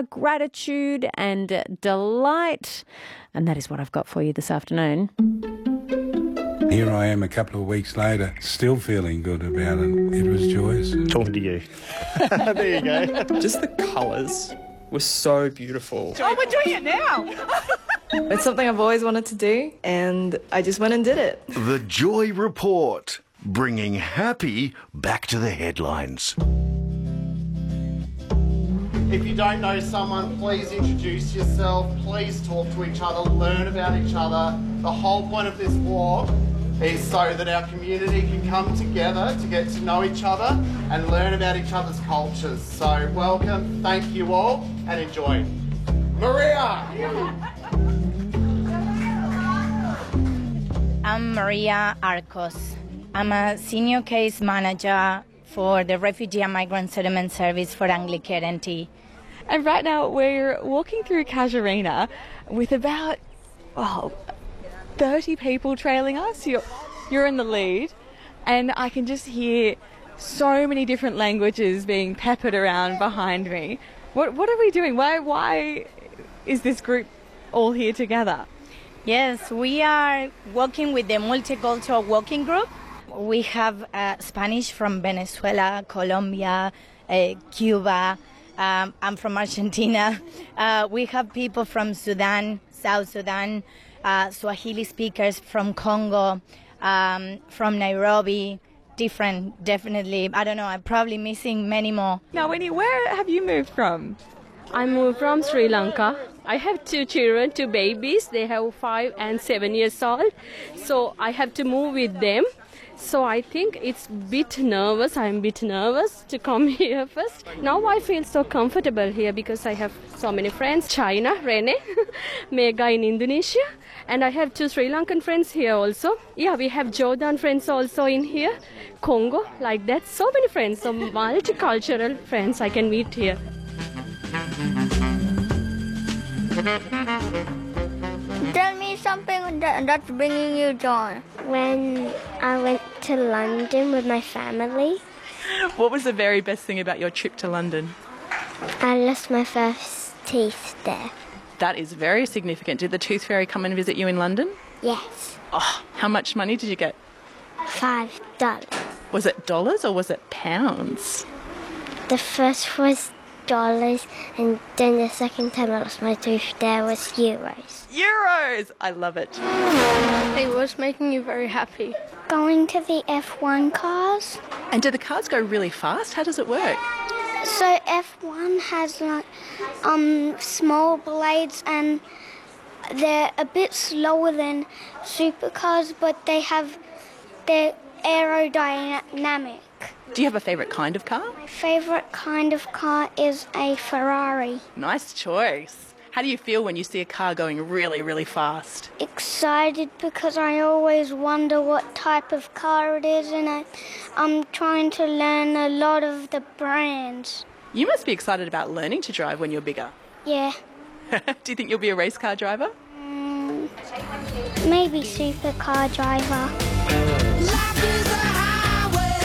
laughter, gratitude and delight. And that is what I've got for you this afternoon. Here I am a couple of weeks later, still feeling good about it. It was joyous. Talking to you. There you go. Just the colours were so beautiful. Oh, we're doing it now! It's something I've always wanted to do, and I just went and did it. The Joy Report, bringing happy back to the headlines. If you don't know someone, please introduce yourself, please talk to each other, learn about each other. The whole point of this walk is so that our community can come together to get to know each other and learn about each other's cultures. So welcome, thank you all, and enjoy. Maria! I'm Maria Arcos. I'm a senior case manager for the Refugee and Migrant Settlement Service for Anglicare NT. And right now we're walking through Casuarina with about 30 people trailing us. You're in the lead, and I can just hear so many different languages being peppered around behind me. What are we doing? Why is this group all here together? Yes, we are working with the Multicultural Walking Group. We have Spanish from Venezuela, Colombia, Cuba. I'm from Argentina. We have people from Sudan, South Sudan, Swahili speakers from Congo, from Nairobi, different, definitely. I don't know, I'm probably missing many more. Now, Winnie, where have you moved from? I moved from Sri Lanka. I have 2 children, 2 babies. They have 5 and 7 years old. So I have to move with them. So I think it's a bit nervous. I'm a bit nervous to come here first. Now I feel so comfortable here because I have so many friends. China, Rene, Mega in Indonesia. And I have 2 Sri Lankan friends here also. Yeah, we have Jordan friends also in here. Congo, like that. So many friends, so multicultural friends I can meet here. Tell me something that's bringing you joy. When I went to London with my family. What was the very best thing about your trip to London? I lost my first teeth there. That is very significant. Did the Tooth Fairy come and visit you in London? Yes. Oh, how much money did you get? $5. Was it dollars or was it pounds? The first was dollars, and then the second time I lost my tooth there was euros. Euros! I love it. Hey, what's making you very happy? Going to the F1 cars. And do the cars go really fast? How does it work? So F1 has like small blades, and they're a bit slower than supercars, but they're aerodynamic. Do you have a favourite kind of car? My favourite kind of car is a Ferrari. Nice choice. How do you feel when you see a car going really, really fast? Excited, because I always wonder what type of car it is, and I'm trying to learn a lot of the brands. You must be excited about learning to drive when you're bigger. Yeah. Do you think you'll be a race car driver? Maybe supercar driver. Life is a highway.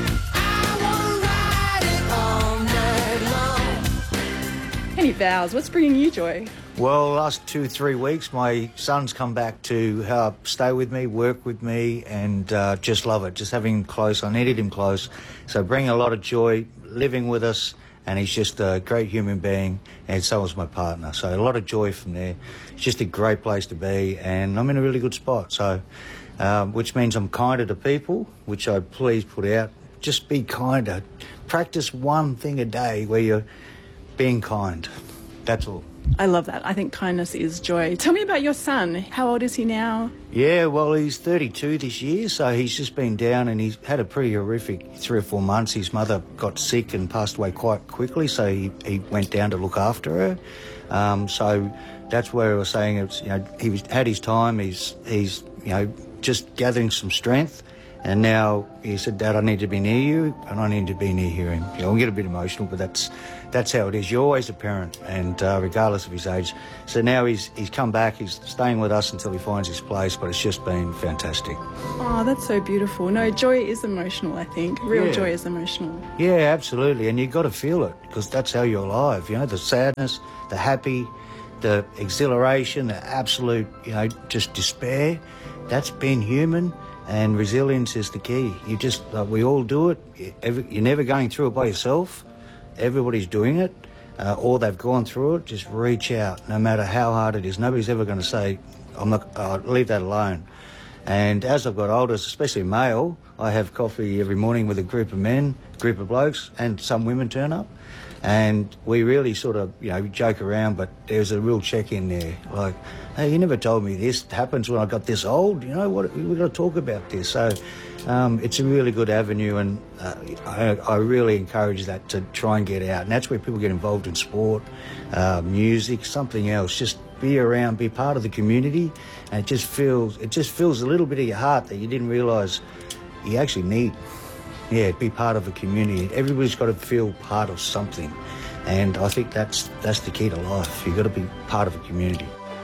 Any vows? What's bringing you joy? Well, last 2-3 weeks, my son's come back to stay with me, work with me, and just love it. Just having him close. I needed him close. So bringing a lot of joy, living with us, and he's just a great human being, and so was my partner. So a lot of joy from there. It's just a great place to be, and I'm in a really good spot. So, which means I'm kinder to people, which I please put out. Just be kinder. Practice one thing a day where you're being kind. That's all. I love that. I think kindness is joy. Tell me about your son. How old is he now? Yeah, well, he's 32 this year, so he's just been down, and he's had a pretty horrific 3 or 4 months. His mother got sick and passed away quite quickly, so he went down to look after her. So that's where I was saying, it's, he had his time. He's just gathering some strength, And now he said, Dad, I need to be near you and I need to be near him. You know, we get a bit emotional, but that's how it is. You're always a parent, and regardless of his age. So now he's come back, he's staying with us until he finds his place, but it's just been fantastic. Oh, that's so beautiful. No, joy is emotional, I think. Real joy is emotional. Yeah, absolutely. And you've got to feel it, because that's how you're alive. You know, the sadness, the happy, the exhilaration, the absolute, you know, just despair. That's being human, and resilience is the key. You just, we all do it. You're never going through it by yourself. Everybody's doing it, or they've gone through it. Just reach out, no matter how hard it is. Nobody's ever going to say, I'm not, leave that alone. And as I've got older, especially male, I have coffee every morning with a group of men, a group of blokes, and some women turn up. And we really sort of, you know, joke around, but there's a real check-in there. Like, hey, you never told me this happens when I got this old. You know, we've got to talk about this. So it's a really good avenue, and I really encourage that to try and get out. And that's where people get involved in sport, music, something else. Just be around, be part of the community, and it just fills a little bit of your heart that you didn't realise you actually need. Yeah, be part of a community. Everybody's got to feel part of something, and I think that's the key to life. You've got to be part of a community.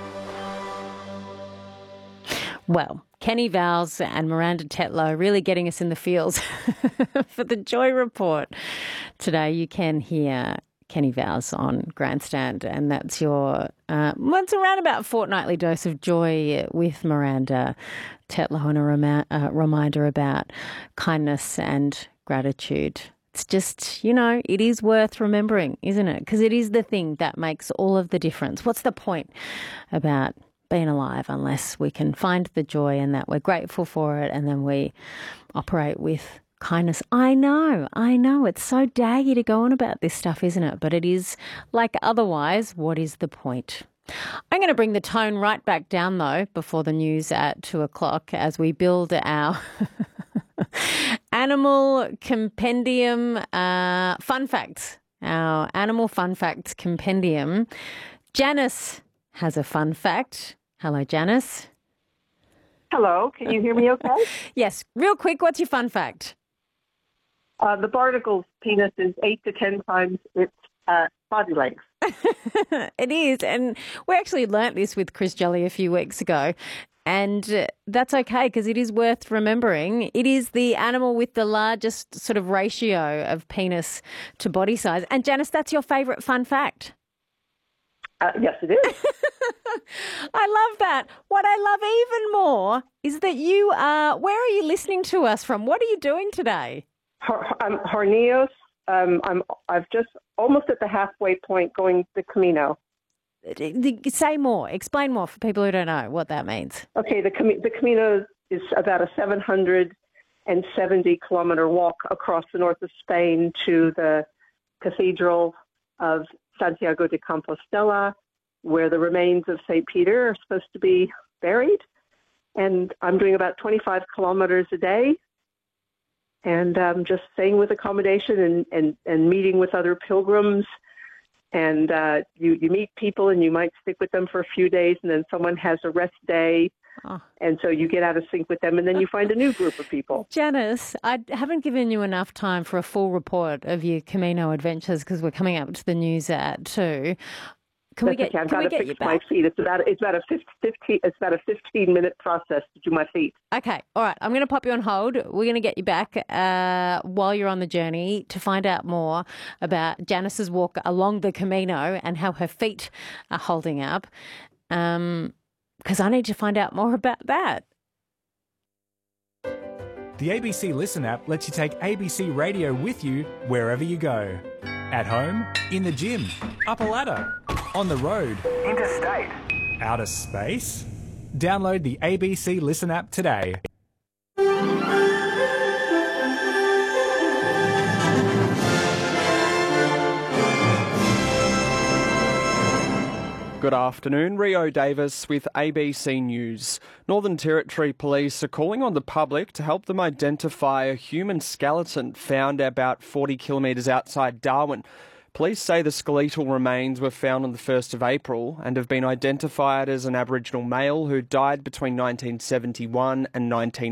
Well, Kenny Vowles and Miranda Tetlow really getting us in the feels for the Joy Report. Today you can hear Kenny Vowles on Grandstand, and that's your, it's around about fortnightly dose of joy with Miranda Tetlow, and a reminder about kindness and gratitude. It's just, you know, it is worth remembering, isn't it? Because it is the thing that makes all of the difference. What's the point about being alive unless we can find the joy and that we're grateful for it, and then we operate with kindness? I know. It's so daggy to go on about this stuff, isn't it? But it is, like, otherwise, what is the point? I'm going to bring the tone right back down, though, before the news at 2:00 as we build our animal compendium fun facts, our animal fun facts compendium. Janice has a fun fact. Hello, Janice. Hello, can you hear me okay? Yes. Real quick, what's your fun fact? The barnacle's penis is 8 to 10 times its body length. It is, and we actually learnt this with Chris Jelly a few weeks ago, and that's okay because it is worth remembering. It is the animal with the largest sort of ratio of penis to body size. And Janice, that's your favourite fun fact? Yes, it is. I love that. What I love even more is that you are, where are you listening to us from? What are you doing today? I'm Hornios. I've just almost at the halfway point going the Camino. Say more. Explain more for people who don't know what that means. Okay, the Camino is about a 770-kilometer walk across the north of Spain to the Cathedral of Santiago de Compostela, where the remains of St. Peter are supposed to be buried. And I'm doing about 25 kilometers a day. And just staying with accommodation and meeting with other pilgrims. And you meet people and you might stick with them for a few days, and then someone has a rest day. Oh. And so you get out of sync with them, and then you find a new group of people. Janice, I haven't given you enough time for a full report of your Camino adventures because we're coming up to the news at 2. Can we get you back? My feet. It's about a 15-minute process to do my feet. Okay, all right. I'm going to pop you on hold. We're going to get you back while you're on the journey to find out more about Janice's walk along the Camino and how her feet are holding up. Because I need to find out more about that. The ABC Listen app lets you take ABC Radio with you wherever you go. At home, in the gym, up a ladder, on the road, interstate, outer space. Download the ABC Listen app today. Good afternoon, Rio Davis with ABC News. Northern Territory Police are calling on the public to help them identify a human skeleton found about 40 kilometres outside Darwin. Police say the skeletal remains were found on the 1st of April and have been identified as an Aboriginal male who died between 1971 and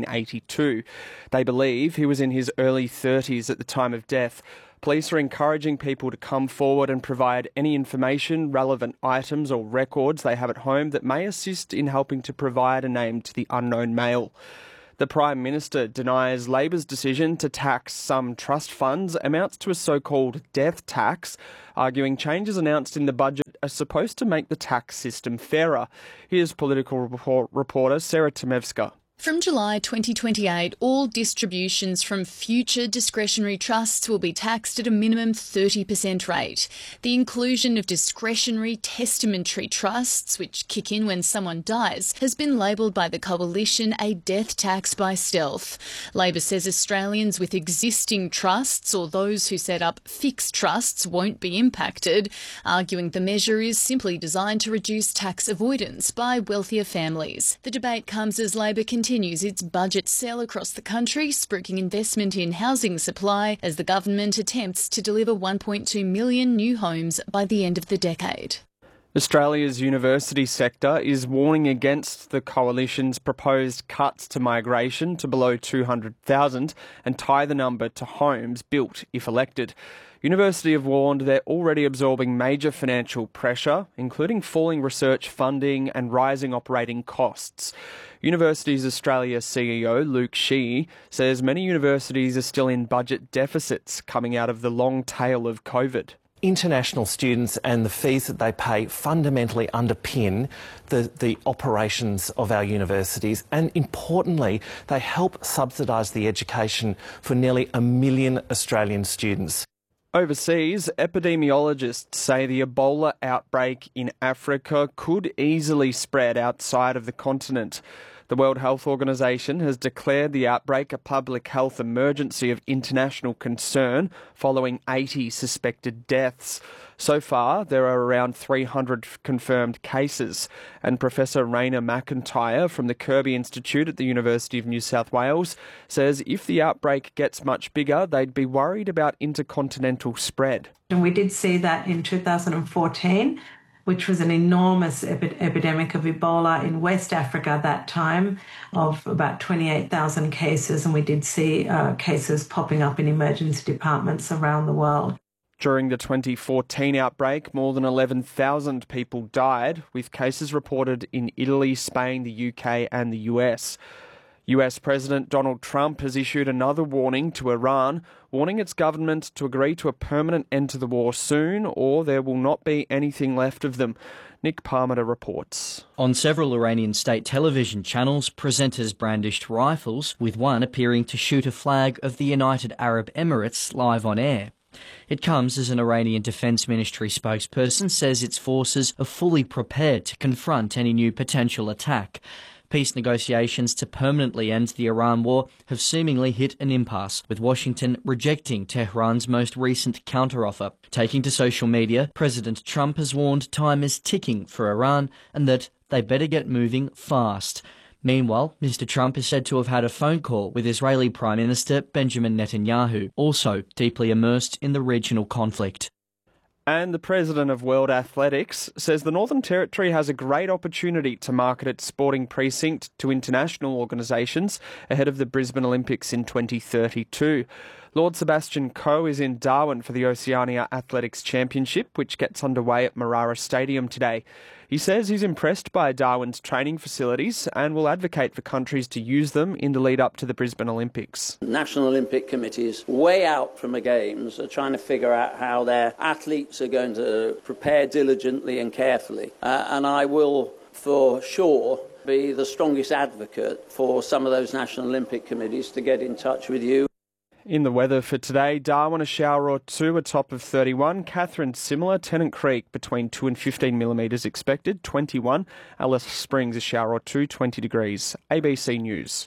1982. They believe he was in his early 30s at the time of death. Police are encouraging people to come forward and provide any information, relevant items or records they have at home that may assist in helping to provide a name to the unknown male. The Prime Minister denies Labor's decision to tax some trust funds amounts to a so-called death tax, arguing changes announced in the budget are supposed to make the tax system fairer. Here's political reporter Sarah Tomevska. From July 2028, all distributions from future discretionary trusts will be taxed at a minimum 30% rate. The inclusion of discretionary testamentary trusts, which kick in when someone dies, has been labelled by the Coalition a death tax by stealth. Labor says Australians with existing trusts or those who set up fixed trusts won't be impacted, arguing the measure is simply designed to reduce tax avoidance by wealthier families. The debate comes as Labor continues its budget sell across the country, spruiking investment in housing supply as the government attempts to deliver 1.2 million new homes by the end of the decade. Australia's university sector is warning against the Coalition's proposed cuts to migration to below 200,000 and tie the number to homes built if elected. University have warned they're already absorbing major financial pressure, including falling research funding and rising operating costs. Universities Australia CEO Luke Sheehy says many universities are still in budget deficits coming out of the long tail of COVID. International students and the fees that they pay fundamentally underpin the operations of our universities, and importantly, they help subsidise the education for nearly 1 million Australian students. Overseas, epidemiologists say the Ebola outbreak in Africa could easily spread outside of the continent. The World Health Organization has declared the outbreak a public health emergency of international concern following 80 suspected deaths. So far, there are around 300 confirmed cases, and Professor Raina McIntyre from the Kirby Institute at the University of New South Wales says if the outbreak gets much bigger, they'd be worried about intercontinental spread. And we did see that in 2014, which was an enormous epidemic of Ebola in West Africa that time, of about 28,000 cases, and we did see cases popping up in emergency departments around the world. During the 2014 outbreak, more than 11,000 people died, with cases reported in Italy, Spain, the UK and the US. US President Donald Trump has issued another warning to Iran, warning its government to agree to a permanent end to the war soon, or there will not be anything left of them. Nick Parmenter reports. On several Iranian state television channels, presenters brandished rifles, with one appearing to shoot a flag of the United Arab Emirates live on air. It comes as an Iranian Defence Ministry spokesperson says its forces are fully prepared to confront any new potential attack. Peace negotiations to permanently end the Iran war have seemingly hit an impasse, with Washington rejecting Tehran's most recent counteroffer. Taking to social media, President Trump has warned time is ticking for Iran and that they better get moving fast. Meanwhile, Mr. Trump is said to have had a phone call with Israeli Prime Minister Benjamin Netanyahu, also deeply immersed in the regional conflict. And the president of World Athletics says the Northern Territory has a great opportunity to market its sporting precinct to international organisations ahead of the Brisbane Olympics in 2032. Lord Sebastian Coe is in Darwin for the Oceania Athletics Championship, which gets underway at Marara Stadium today. He says he's impressed by Darwin's training facilities and will advocate for countries to use them in the lead up to the Brisbane Olympics. National Olympic committees, way out from the Games, are trying to figure out how their athletes are going to prepare diligently and carefully. And I will, for sure, be the strongest advocate for some of those National Olympic committees to get in touch with you. In the weather for today, Darwin a shower or two, a top of 31. Catherine similar, Tennant Creek between 2 and 15 millimetres expected, 21. Alice Springs a shower or two, 20 degrees. ABC News.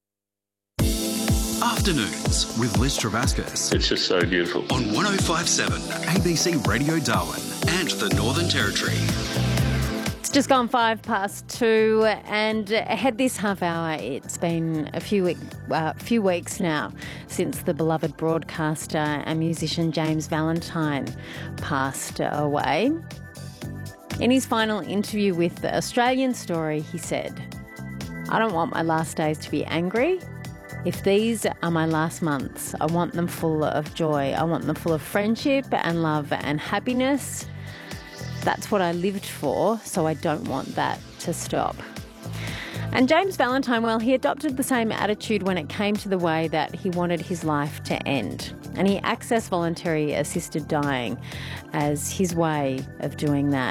Afternoons with Liz Travascus. It's just so beautiful. On 105.7 ABC Radio Darwin and the Northern Territory. Just gone 2:05, and ahead this half hour, it's been a few weeks now since the beloved broadcaster and musician James Valentine passed away. In his final interview with the Australian Story, he said, "I don't want my last days to be angry. If these are my last months, I want them full of joy. I want them full of friendship and love and happiness. That's what I lived for, so I don't want that to stop." And James Valentine, well, he adopted the same attitude when it came to the way that he wanted his life to end. And he accessed voluntary assisted dying as his way of doing that.